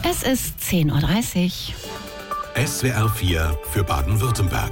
Es ist 10:30 Uhr. SWR 4 für Baden-Württemberg.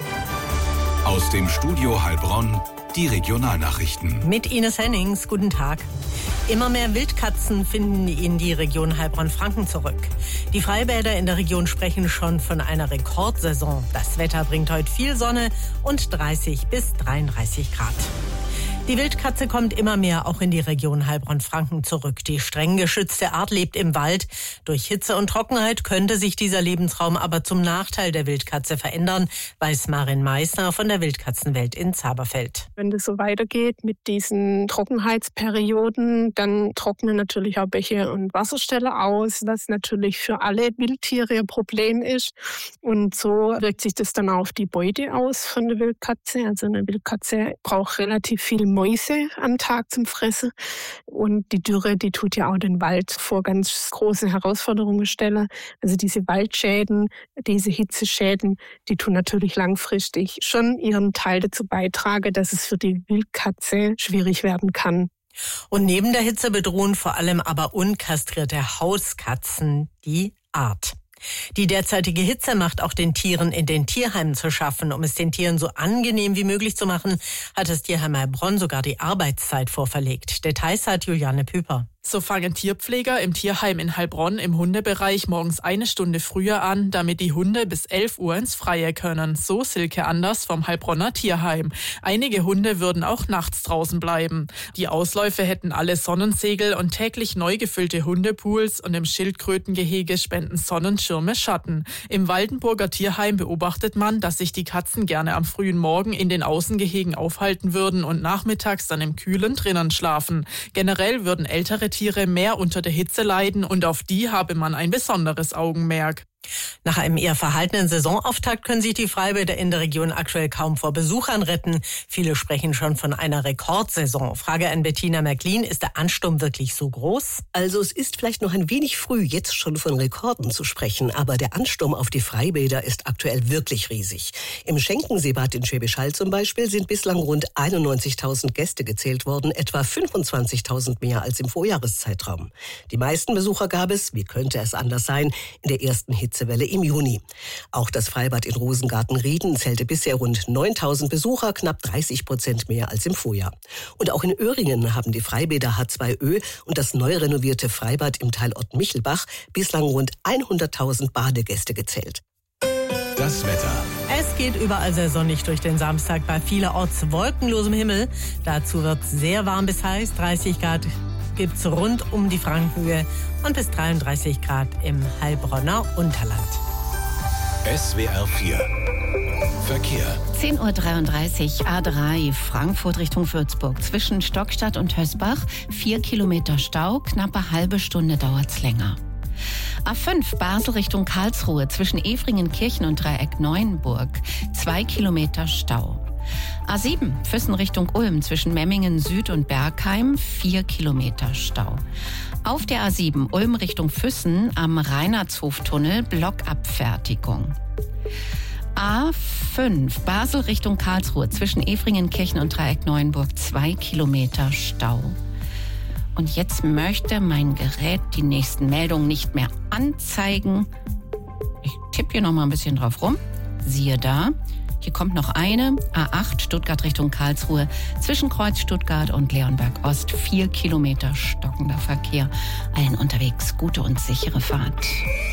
Aus dem Studio Heilbronn die Regionalnachrichten. Mit Ines Hennings, guten Tag. Immer mehr Wildkatzen finden in die Region Heilbronn-Franken zurück. Die Freibäder in der Region sprechen schon von einer Rekordsaison. Das Wetter bringt heute viel Sonne und 30 bis 33 Grad. Die Wildkatze kommt immer mehr auch in die Region Heilbronn-Franken zurück. Die streng geschützte Art lebt im Wald. Durch Hitze und Trockenheit könnte sich dieser Lebensraum aber zum Nachteil der Wildkatze verändern, weiß Marin Meissner von der Wildkatzenwelt in Zaberfeld. Wenn das so weitergeht mit diesen Trockenheitsperioden, dann trocknen natürlich auch Bäche und Wasserstelle aus, was natürlich für alle Wildtiere ein Problem ist. Und so wirkt sich das dann auch auf die Beute aus von der Wildkatze. Also eine Wildkatze braucht relativ viel Mäuse am Tag zum Fressen. Und die Dürre, die tut ja auch den Wald vor ganz große Herausforderungen stellen. Also diese Waldschäden, diese Hitzeschäden, die tun natürlich langfristig schon ihren Teil dazu beitragen, dass es für die Wildkatze schwierig werden kann. Und neben der Hitze bedrohen vor allem aber unkastrierte Hauskatzen die Art. Die derzeitige Hitze macht auch den Tieren in den Tierheimen zu schaffen. Um es den Tieren so angenehm wie möglich zu machen, hat das Tierheim Heilbronn sogar die Arbeitszeit vorverlegt. Details hat Juliane Püper. So fangen Tierpfleger im Tierheim in Heilbronn im Hundebereich morgens 1 Stunde früher an, damit die Hunde bis 11 Uhr ins Freie können. So Silke Anders vom Heilbronner Tierheim. Einige Hunde würden auch nachts draußen bleiben. Die Ausläufe hätten alle Sonnensegel und täglich neu gefüllte Hundepools und im Schildkrötengehege spenden Sonnenschirme Schatten. Im Waldenburger Tierheim beobachtet man, dass sich die Katzen gerne am frühen Morgen in den Außengehegen aufhalten würden und nachmittags dann im Kühlen drinnen schlafen. Generell würden ältere Tiere mehr unter der Hitze leiden und auf die habe man ein besonderes Augenmerk. Nach einem eher verhaltenen Saisonauftakt können sich die Freibäder in der Region aktuell kaum vor Besuchern retten. Viele sprechen schon von einer Rekordsaison. Frage an Bettina Märklin, ist der Ansturm wirklich so groß? Also es ist vielleicht noch ein wenig früh, jetzt schon von Rekorden zu sprechen, aber der Ansturm auf die Freibäder ist aktuell wirklich riesig. Im Schenkenseebad in Schwäbisch Hall zum Beispiel sind bislang rund 91.000 Gäste gezählt worden, etwa 25.000 mehr als im Vorjahreszeitraum. Die meisten Besucher gab es, wie könnte es anders sein, in der ersten Hitzewelle im Juni. Auch das Freibad in Rosengarten-Rieden zählte bisher rund 9.000 Besucher, knapp 30% mehr als im Vorjahr. Und auch in Öhringen haben die Freibäder H2Ö und das neu renovierte Freibad im Teilort Michelbach bislang rund 100.000 Badegäste gezählt. Das Wetter. Es geht überall sehr sonnig durch den Samstag bei vielerorts wolkenlosem Himmel. Dazu wird es sehr warm bis heiß, 30 Grad gibt's rund um die Frankenhöhe und bis 33 Grad im Heilbronner Unterland. SWR 4 Verkehr. 10:33 Uhr, A3, Frankfurt Richtung Würzburg. Zwischen Stockstadt und Hösbach 4 Kilometer Stau, knappe halbe Stunde dauert's länger. A5 Basel Richtung Karlsruhe zwischen Efringenkirchen und Dreieck Neuenburg 2 Kilometer Stau. A7 Füssen Richtung Ulm zwischen Memmingen Süd und Bergheim 4 Kilometer Stau. Auf der A7 Ulm Richtung Füssen am Reinhardshoftunnel Blockabfertigung. A5 Basel Richtung Karlsruhe zwischen Efringenkirchen und Dreieck Neuenburg 2 Kilometer Stau. Und jetzt möchte mein Gerät die nächsten Meldungen nicht mehr anzeigen. Ich tippe hier noch mal ein bisschen drauf rum. Siehe da. Hier kommt noch eine, A8 Stuttgart Richtung Karlsruhe, zwischen Kreuz Stuttgart und Leonberg Ost, 4 Kilometer stockender Verkehr. Allen unterwegs gute und sichere Fahrt.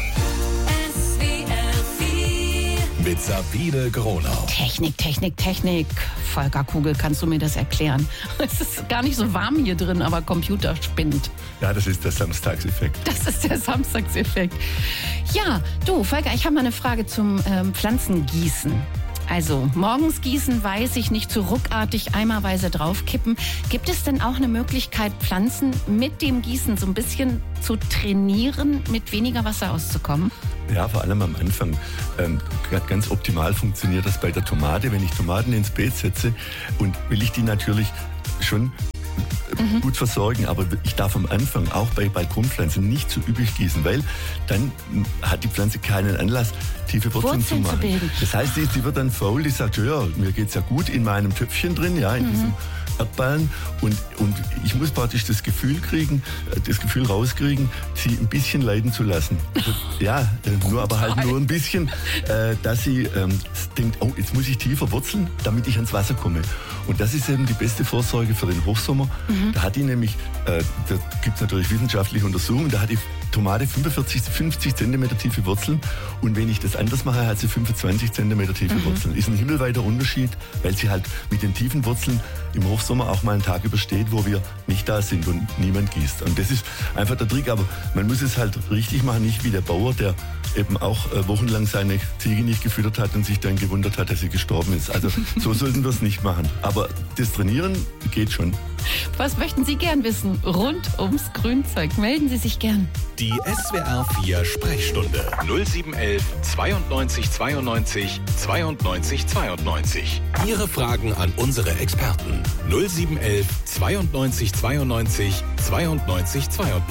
Mit Sabine Gronau. Technik. Volker Kugel, kannst du mir das erklären? Es ist gar nicht so warm hier drin, aber Computer spinnt. Ja, das ist der Samstagseffekt. Das ist der Samstagseffekt. Ja, du, Volker, ich habe mal eine Frage zum Pflanzengießen. Also morgens gießen, weiß ich nicht, zu ruckartig eimerweise draufkippen. Gibt es denn auch eine Möglichkeit, Pflanzen mit dem Gießen so ein bisschen zu trainieren, mit weniger Wasser auszukommen? Ja, vor allem am Anfang. Ganz optimal funktioniert das bei der Tomate. Wenn ich Tomaten ins Beet setze und will ich die natürlich schon gut versorgen, aber ich darf am Anfang auch bei Balkonpflanzen nicht zu üppig gießen, weil dann hat die Pflanze keinen Anlass, tiefe Wurzeln zu machen. Das heißt, sie wird dann faul, die sagt, ja, mir geht's ja gut in meinem Töpfchen drin, ja, in diesem Erdballen und ich muss praktisch das Gefühl rauskriegen, sie ein bisschen leiden zu lassen. Also, ja, aber halt nur ein bisschen, dass sie denkt, oh, jetzt muss ich tiefer wurzeln, damit ich ans Wasser komme. Und das ist eben die beste Vorsorge für den Hochsommer. Da hat die nämlich, da gibt es natürlich wissenschaftliche Untersuchungen, da hat die Tomate 50 Zentimeter tiefe Wurzeln und wenn ich das anders mache, hat sie 25 Zentimeter tiefe Wurzeln. Ist ein himmelweiter Unterschied, weil sie halt mit den tiefen Wurzeln im Hochsommer auch mal einen Tag übersteht, wo wir nicht da sind und niemand gießt. Und das ist einfach der Trick, aber man muss es halt richtig machen, nicht wie der Bauer, der eben auch wochenlang seine Ziege nicht gefüttert hat und sich dann gewundert hat, dass sie gestorben ist. Also so sollten wir es nicht machen. Aber das Trainieren geht schon. Was möchten Sie gern wissen rund ums Grünzeug? Melden Sie sich gern. Die SWR 4 Sprechstunde 0711 92 92 92 92. Ihre Fragen an unsere Experten 0711 92 92 92 92.